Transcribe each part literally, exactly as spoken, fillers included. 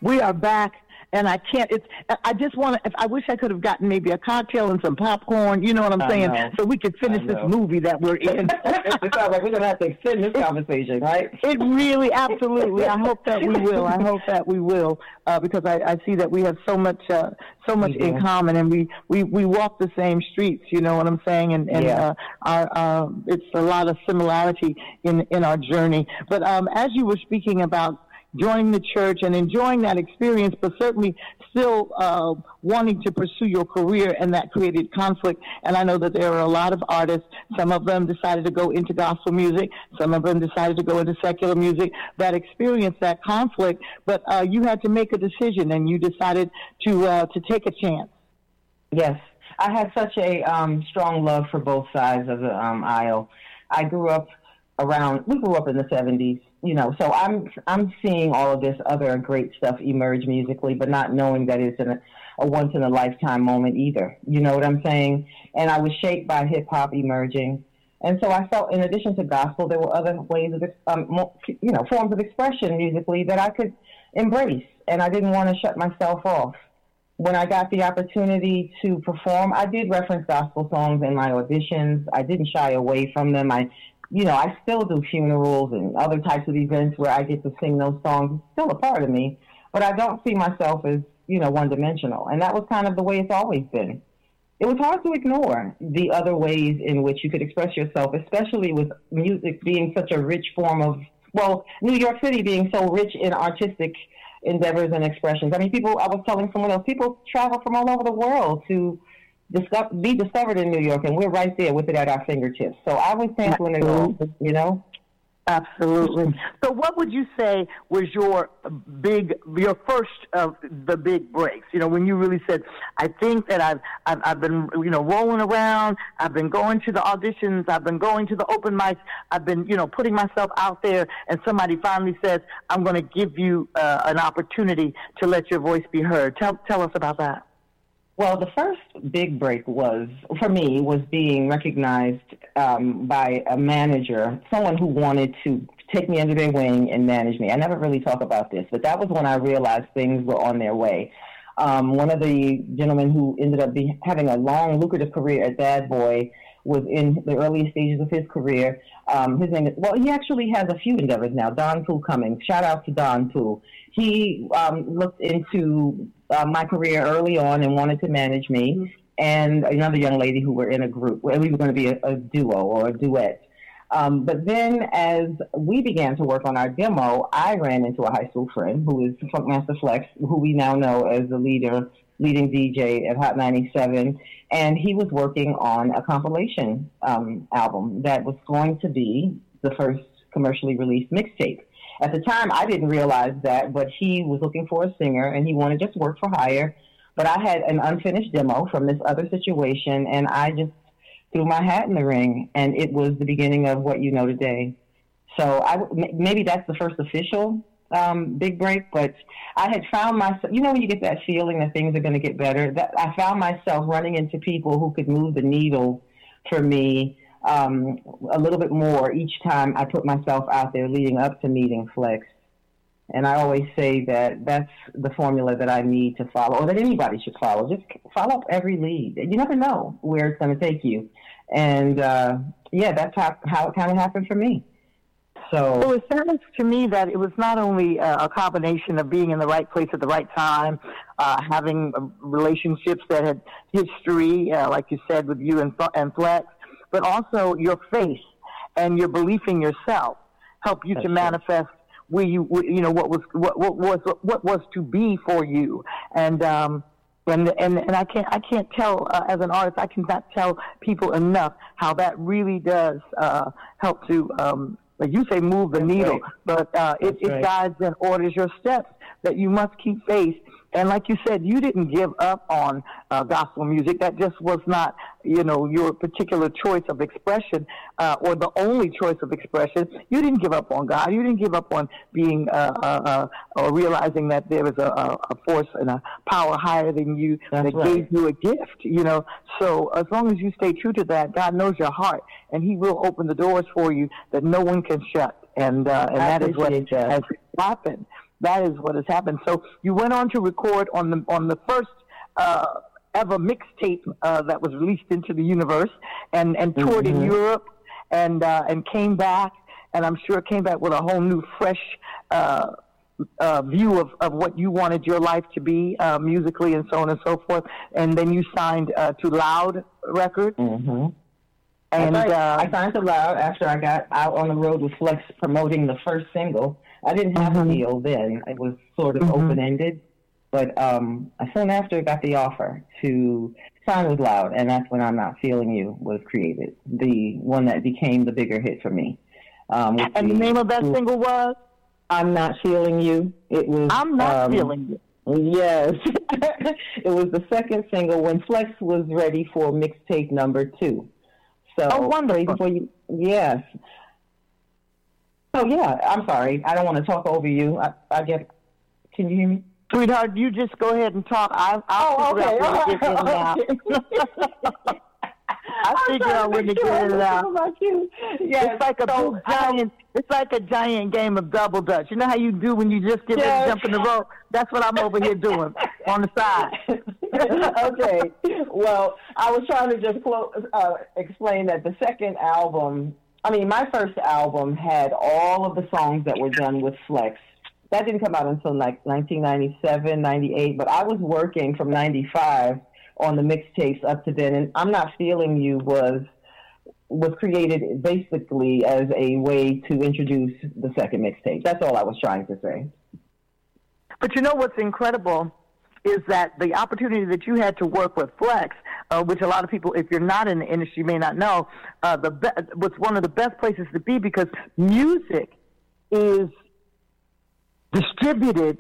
We are back, and I can't. It's. I just want to. I wish I could have gotten maybe a cocktail and some popcorn. You know what I'm I saying? know. So we could finish this movie that we're in. It sounds like we're gonna have to extend this conversation, right? It really, absolutely. I hope that we will. I hope that we will, uh, because I, I see that we have so much, uh, so much We do. in common, and we, we, we walk the same streets. You know what I'm saying? And and Yeah. uh, our, uh, it's a lot of similarity in in our journey. But um, as you were speaking about joining the church and enjoying that experience, but certainly still uh, wanting to pursue your career, and that created conflict. And I know that there are a lot of artists. Some of them decided to go into gospel music. Some of them decided to go into secular music that experienced that conflict. But uh, you had to make a decision, and you decided to uh, to take a chance. Yes. I had such a um, strong love for both sides of the um, aisle. I grew up around, we grew up in the seventies, you know, so I'm I'm seeing all of this other great stuff emerge musically, but not knowing that it's an, a once-in-a-lifetime moment either. You know what I'm saying? And I was shaped by hip-hop emerging. And so I felt, in addition to gospel, there were other ways of, um, mo- you know, forms of expression musically that I could embrace, and I didn't want to shut myself off. When I got the opportunity to perform, I did reference gospel songs in my auditions. I didn't shy away from them. I, you know, I still do funerals and other types of events where I get to sing those songs. It's still a part of me, but I don't see myself as, you know, one-dimensional. And that was kind of the way it's always been. It was hard to ignore the other ways in which you could express yourself, especially with music being such a rich form of, well, New York City being so rich in artistic endeavors and expressions. I mean, people, I was telling someone else, people travel from all over the world to discover, be discovered in New York, and we're right there with it at our fingertips. So I was sampling it all, you know? Absolutely. So what would you say was your big, your first of the big breaks? You know, when you really said, I think that I've, I've, I've been, you know, rolling around, I've been going to the auditions, I've been going to the open mics, I've been, you know, putting myself out there, and somebody finally says, I'm going to give you uh, an opportunity to let your voice be heard. Tell, tell us about that. Well, the first big break was, for me, was being recognized um, by a manager, someone who wanted to take me under their wing and manage me. I never really talk about this, but that was when I realized things were on their way. Um, one of the gentlemen who ended up be, having a long, lucrative career at Bad Boy was in the early stages of his career. Um, his name is, well, he actually has a few endeavors now, Don Pooh Cummings. Shout out to Don Pooh. He um, looked into uh, my career early on and wanted to manage me, mm-hmm. and another young lady who were in a group. We were going to be a, a duo or a duet. Um, but then as we began to work on our demo, I ran into a high school friend who is Funkmaster Flex, who we now know as the leader, leading D J at Hot ninety-seven, and he was working on a compilation um, album that was going to be the first commercially released mixtape. At the time, I didn't realize that, but he was looking for a singer, and he wanted just work for hire. But I had an unfinished demo from this other situation, and I just threw my hat in the ring, and it was the beginning of what you know today. So I, maybe that's the first official um, big break, but I had found myself, you know when you get that feeling that things are going to get better, that I found myself running into people who could move the needle for me um, a little bit more each time I put myself out there leading up to meeting Flex. And I always say that that's the formula that I need to follow, or that anybody should follow. Just follow up every lead. You never know where it's going to take you. And, uh, yeah, that's how, how it kind of happened for me. So, well, it sounds to me that it was not only uh, a combination of being in the right place at the right time, uh, having uh, relationships that had history, uh, like you said, with you and, and Flex, but also your faith and your belief in yourself help you that's to true. manifest where you, you know, what was what, what was what was to be for you, and um, and and and I can't I can't tell uh, as an artist I cannot tell people enough how that really does uh, help to. Um, Like you say, move the That's needle, right. but uh, it, it right. guides and orders your steps, that you must keep faith. And like you said, you didn't give up on uh, gospel music. That just was not, you know, your particular choice of expression uh, or the only choice of expression. You didn't give up on God. You didn't give up on being uh, uh, uh, or realizing that there was a, a force and a power higher than you That's that right. gave you a gift, you know. So as long as you stay true to that, God knows your heart, and he will open the doors for you that no one can shut. And, uh, and that is what that. has happened. That is what has happened. So you went on to record on the on the first uh, ever mixtape uh, that was released into the universe, and, and toured mm-hmm. in Europe, and uh, and came back, and I'm sure came back with a whole new, fresh uh, uh, view of, of what you wanted your life to be uh, musically, and so on and so forth. And then you signed uh, to Loud Records. Mm-hmm. And I, uh, I signed to Loud after I got out on the road with Flex promoting the first single. I didn't have mm-hmm. a deal then. It was sort of mm-hmm. open-ended. But um, soon after I got the offer to sign with Loud, and that's when I'm Not Feeling You was created, the one that became the bigger hit for me. Um, and the, the name of that single was? I'm Not Feeling You. It was. I'm Not um, Feeling You. Yes. It was the second single when Flex was ready for mixtape number two. So, oh, wonderful. For you, yes. So, yeah, I'm sorry. I don't want to talk over you. I, I get, can you hear me? Sweetheart, you just go ahead and talk. I, I'll oh, figure okay. out when to get it out. I'll figure out when to get it out. Yes, it's like a so, big giant. It's like a giant game of double dutch. You know how you do when you just get yes. ready to jump in the rope? That's what I'm over here doing on the side. Okay. Well, I was trying to just close, uh, explain that the second album, I mean, my first album had all of the songs that were done with Flex. That didn't come out until like nineteen ninety-seven, ninety-eight, but I was working from ninety-five on the mixtapes up to then, and I'm Not Feeling You was was created basically as a way to introduce the second mixtape. That's all I was trying to say. But you know what's incredible is that the opportunity that you had to work with Flex, uh, which a lot of people, if you're not in the industry, may not know, uh, the be- was one of the best places to be because music is distributed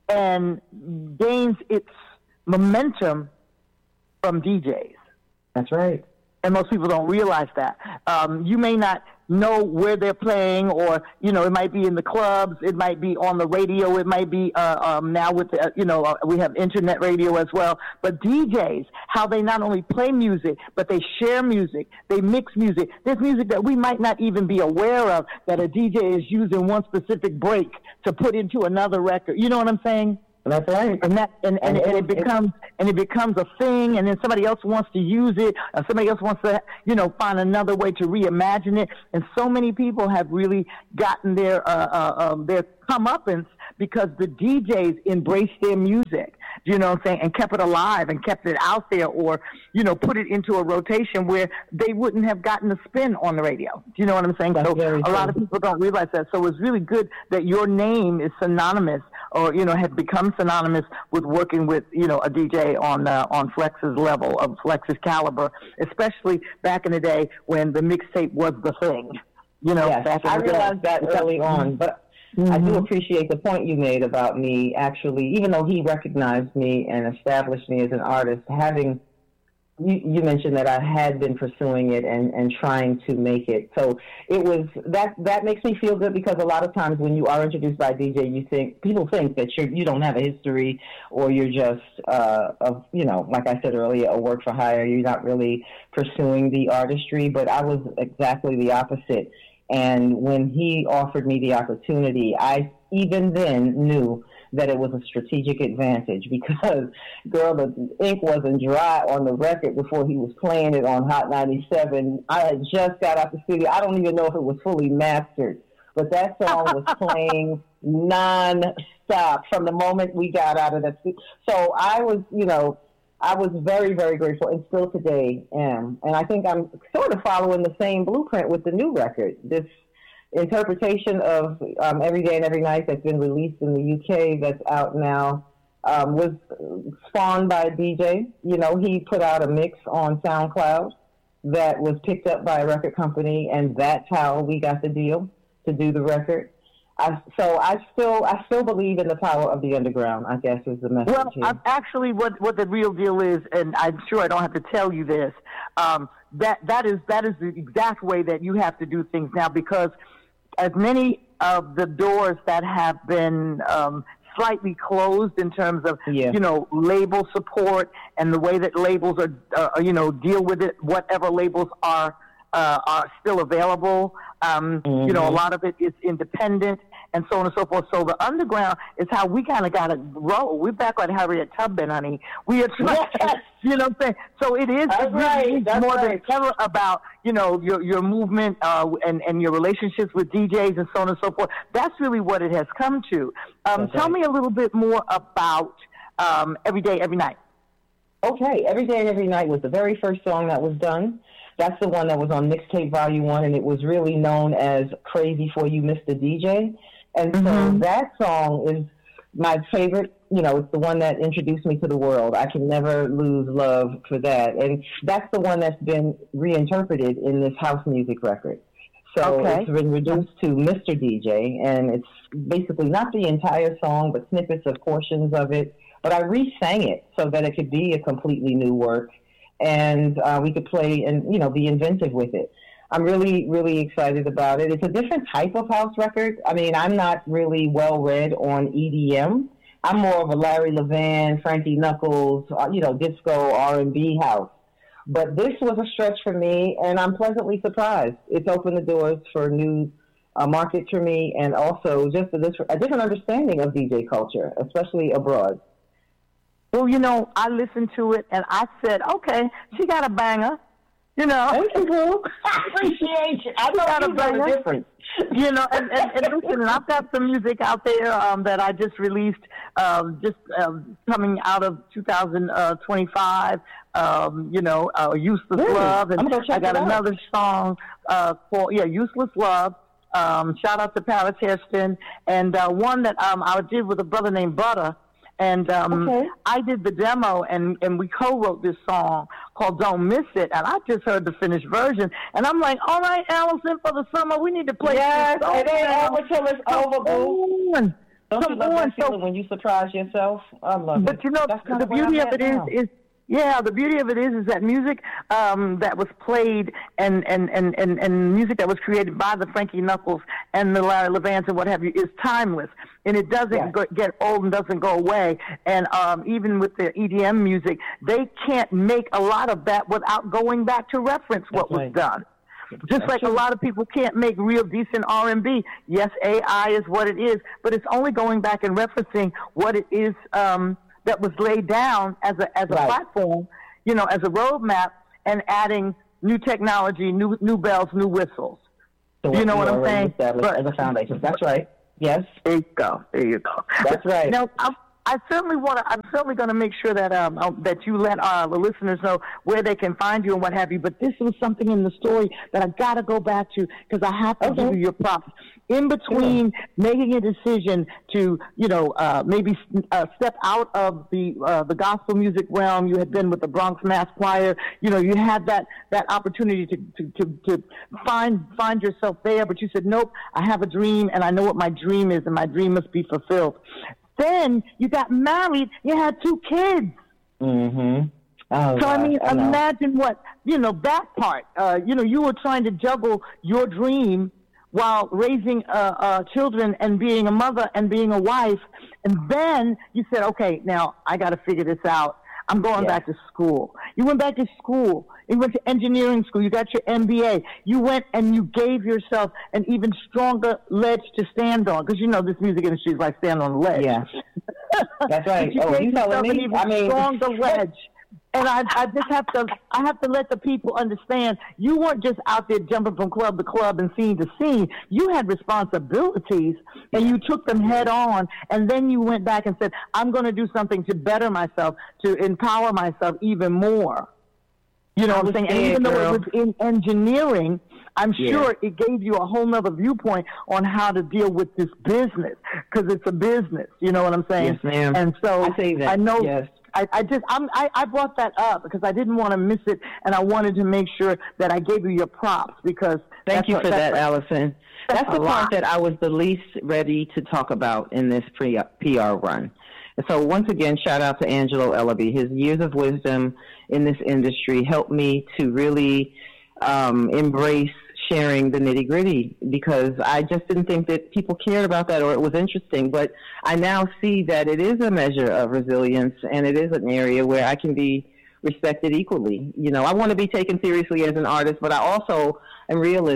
and gains its momentum from D Js. That's right. And most people don't realize that. Um, you may not know where they're playing, or, you know, it might be in the clubs, it might be on the radio, it might be uh, um, now with, the, uh, you know, uh, we have internet radio as well. But D Js, how they not only play music, but they share music, they mix music. There's music that we might not even be aware of that a D J is using one specific break to put into another record. You know what I'm saying? That's right. And that and, and, and, and it becomes and it becomes a thing, and then somebody else wants to use it, or somebody else wants to, you know, find another way to reimagine it. And so many people have really gotten their uh, uh, um, their comeuppance because the D Js embraced their music, you know what I'm saying, and kept it alive and kept it out there, or, you know, put it into a rotation where they wouldn't have gotten a spin on the radio. Do you know what I'm saying? That's so very a true. lot of people don't realize that. So it's really good that your name is synonymous, or, you know, had become synonymous with working with, you know, a D J on uh, on Flex's level, of Flex's caliber, especially back in the day when the mixtape was the thing. You know, yes, back in I the realized day. that early on, but mm-hmm. I do appreciate the point you made about me actually, even though he recognized me and established me as an artist, having, you, you mentioned that I had been pursuing it and, and trying to make it. So it was, that that makes me feel good, because a lot of times when you are introduced by a D J, you think, people think that you're, you don't have a history, or you're just, uh, of, you know, like I said earlier, a work for hire. You're not really pursuing the artistry, but I was exactly the opposite. And when he offered me the opportunity, I even then knew that it was a strategic advantage, because, girl, the ink wasn't dry on the record before he was playing it on Hot ninety-seven. I had just got out the studio. I don't even know if it was fully mastered, but that song was playing non-stop from the moment we got out of that studio. So I was, you know, I was very, very grateful, and still today am. And I think I'm sort of following the same blueprint with the new record. This interpretation of um, Every Day and Every Night that's been released in the U K, that's out now, um, was spawned by a D J. You know, he put out a mix on SoundCloud that was picked up by a record company, and that's how we got the deal to do the record. I, so I still I still believe in the power of the underground, I guess, is the message. Well, here. actually, what, what the real deal is, and I'm sure I don't have to tell you this, um, that that is that is the exact way that you have to do things now, because as many of the doors that have been um, slightly closed in terms of, yeah. you know, label support and the way that labels are, uh, you know, deal with it, whatever labels are uh, are still available. Um, mm-hmm. You know, a lot of it is independent, and so on and so forth. So the underground is how we kind of got to roll. We're back on Harriet Tubman, honey. We are trying, yes. you know what I'm saying? So it is That's it really right. is That's more right. than ever about, you know, your your movement uh, and, and your relationships with D Js and so on and so forth. That's really what it has come to. Um, tell right. me a little bit more about um, Every Day, Every Night. Okay, Every Day and Every Night was the very first song that was done. That's the one that was on Mixtape Volume one, and it was really known as Crazy for You, Mister D J. And so Mm-hmm. that song is my favorite. You know, it's the one that introduced me to the world. I can never lose love for that. And that's the one that's been reinterpreted in this house music record. So Okay. it's been reduced to Mister D J, and it's basically not the entire song, but snippets of portions of it. But I re-sang it so that it could be a completely new work, and uh, we could play and, you know, be inventive with it. I'm really, really excited about it. It's a different type of house record. I mean, I'm not really well-read on E D M. I'm more of a Larry Levan, Frankie Knuckles, uh, you know, disco, R and B house. But this was a stretch for me, and I'm pleasantly surprised. It's opened the doors for a new uh, market for me, and also just a, a different understanding of D J culture, especially abroad. Well, you know, I listened to it, and I said, okay, she got a banger. You know, Thank you, Boo. I appreciate you. I know you know the difference. You know, and, and, and listen, and I've got some music out there um, that I just released, um, just um, coming out of two thousand twenty-five. Um, you know, uh, Useless really? Love, and I got another song uh, called yeah, Useless Love. Um, shout out to Paris Hairston, and uh, one that um, I did with a brother named Butter. And um, okay. I did the demo, and, and we co-wrote this song called Don't Miss It. And I just heard the finished version. And I'm like, all right, Allison, for the summer, we need to play yes, this song. It ain't over till it's over, boo. On. Don't Come you love on. that feeling so, when you surprise yourself? I love but it. But, you know, the beauty of it is, is, yeah, the beauty of it is, is that music um, that was played and, and, and, and, and music that was created by the Frankie Knuckles and the Larry Levans and what have you is timeless. And it doesn't yes. go, get old and doesn't go away. And um, even with the E D M music, they can't make a lot of that without going back to reference what That's was right. done. Just That's like true. a lot of people can't make real decent R and B. Yes, A I is what it is, but it's only going back and referencing what it is um, that was laid down as a as a right. platform, you know, as a roadmap, and adding new technology, new new bells, new whistles. So you know what I'm saying? But, as a foundation. That's right. Yes. There you go. There you go. That's right. Now, I, I certainly want to. I'm certainly going to make sure that um uh, that you let uh, the listeners know where they can find you and what have you. But this was something in the story that I got to go back to because I have to okay. give you your props. In between sure. making a decision to, you know, uh, maybe uh, step out of the uh, the gospel music realm, you had been with the Bronx Mass Choir. You know, you had that that opportunity to to, to, to find find yourself there, but you said, nope, I have a dream, and I know what my dream is, and my dream must be fulfilled. Then you got married. You had two kids. Mm-hmm. Oh, so, gosh, I mean, I imagine what, you know, that part. Uh, you know, you were trying to juggle your dream while raising uh, uh, children and being a mother and being a wife. And then you said, okay, now I got to figure this out. I'm going yeah. back to school. You went back to school. You went to engineering school. You got your M B A. You went and you gave yourself an even stronger ledge to stand on. Because, you know, this music industry is like standing on a ledge. Yeah. That's right. you oh, gave you yourself telling an me? even I mean, stronger ledge. And I, I just have to, I have to let the people understand you weren't just out there jumping from club to club and scene to scene. You had responsibilities, and you took them head on. And then you went back and said, "I'm going to do something to better myself, to empower myself even more." You know what I'm saying? And even though it was in engineering, I'm yeah. sure it gave you a whole nother viewpoint on how to deal with this business, because it's a business. You know what I'm saying? Yes, ma'am. And so I say that. I know. Yes. I, I just I'm, I, I brought that up because I didn't want to miss it, and I wanted to make sure that I gave you your props because. Thank you what, for that, what, Allison. That's, that's the part lot. that I was the least ready to talk about in this pre- P R run. And so once again, shout out to Angelo Ellaby. His years of wisdom in this industry helped me to really um, embrace sharing the nitty gritty, because I just didn't think that people cared about that or it was interesting. But I now see that it is a measure of resilience, and it is an area where I can be respected equally. You know, I want to be taken seriously as an artist, but I also am realist,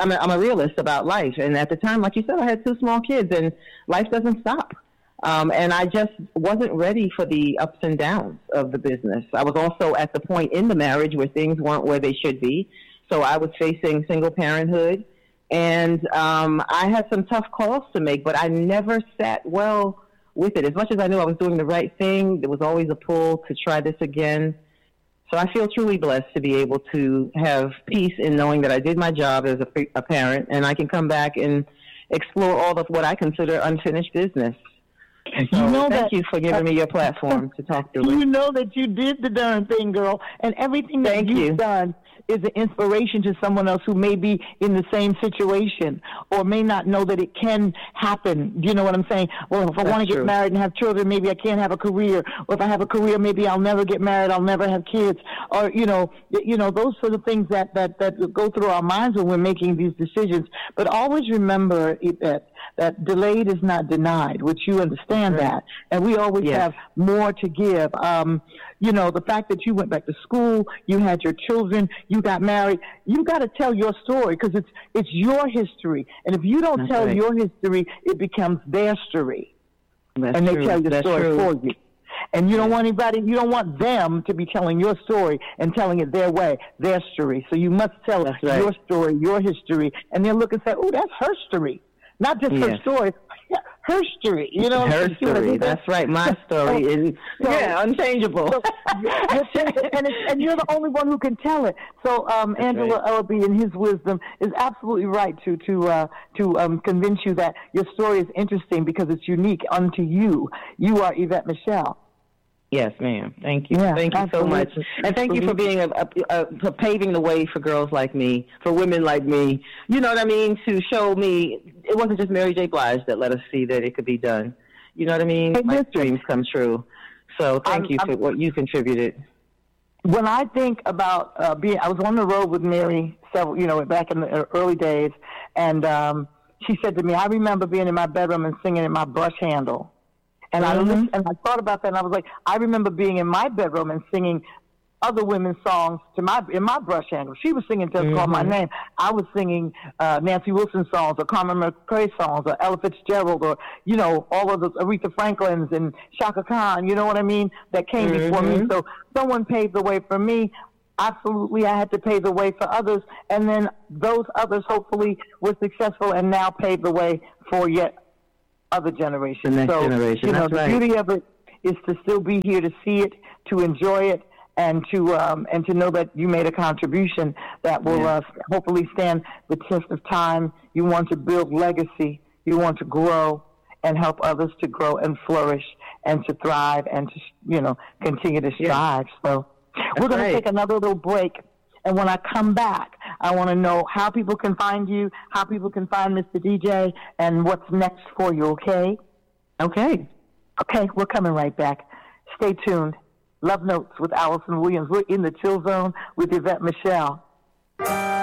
I'm a, I'm a realist about life. And at the time, like you said, I had two small kids, and life doesn't stop. Um, and I just wasn't ready for the ups and downs of the business. I was also at the point in the marriage where things weren't where they should be. So I was facing single parenthood, and um, I had some tough calls to make, but I never sat well with it. As much as I knew I was doing the right thing, there was always a pull to try this again. So I feel truly blessed to be able to have peace in knowing that I did my job as a, a parent, and I can come back and explore all of what I consider unfinished business. And so you know thank that, you for giving me your platform to talk through it. You know that you did the darn thing, girl, and everything that Thank you've you. done is an inspiration to someone else who may be in the same situation or may not know that it can happen. You know what I'm saying? Well, if I want to get true. married and have children, maybe I can't have a career. Or if I have a career, maybe I'll never get married. I'll never have kids. Or, you know, you know, those sort of things that, that, that go through our minds when we're making these decisions. But always remember that that delayed is not denied, which you understand Right. that. And we always Yes. have more to give. Um, you know, the fact that you went back to school, you had your children, you got married, you got to tell your story because it's, it's your history. And if you don't That's tell right. your history, it becomes their story. That's and they true. tell your That's story true. for you. And you don't want anybody, you don't want them to be telling your story and telling it their way, their story. So you must tell That's right. your story, your history, and they'll look and say, oh, that's her story. Not just her Yes. story, her story. You know, Her see what I story. mean? That's right. My story is So- yeah, unchangeable. So, you're saying- and, it's, and you're the only one who can tell it. So um, Angela right. Ellaby, in his wisdom, is absolutely right to to uh, to um, convince you that your story is interesting because it's unique unto you. You are Yvette Michelle. Yes, ma'am. Thank you. Yeah, thank you so much. absolutely. And thank you for being a, a, a for paving the way for girls like me, for women like me. You know what I mean? To show me it wasn't just Mary J. Blige that let us see that it could be done. You know what I mean? Hey, My listen. dreams come true. So thank I'm- you for I'm- what you contributed. When I think about uh, being, I was on the road with Mary several, you know, back in the early days, and um, she said to me, "I remember being in my bedroom and singing in my brush handle." And I Mhm. listened, and I thought about that, and I was like, I remember being in my bedroom and singing other women's songs to my in my brush handle. She was singing "Just Call My Mhm. Name." I was singing uh, Nancy Wilson songs, or Carmen McRae songs, or Ella Fitzgerald, or you know all of those Aretha Franklin's and Shaka Khan. You know what I mean? That came before me. Mhm. So someone paved the way for me. Absolutely, I had to pave the way for others, and then those others hopefully were successful and now paved the way for yet other generations. The next so, generation, you know, that's the right. beauty of it is to still be here to see it, to enjoy it, and to um, and to know that you made a contribution that will Yeah. uh, hopefully stand the test of time. You want to build legacy. You want to grow and help others to grow and flourish and to thrive and to, you know, continue to Yeah. strive. So we're going right. to take another little break. And when I come back, I want to know how people can find you, how people can find Mister D J, and what's next for you, okay? Okay. Okay, we're coming right back. Stay tuned. Love Notes with Allison Williams. We're in the Chill Zone with Yvette Michelle.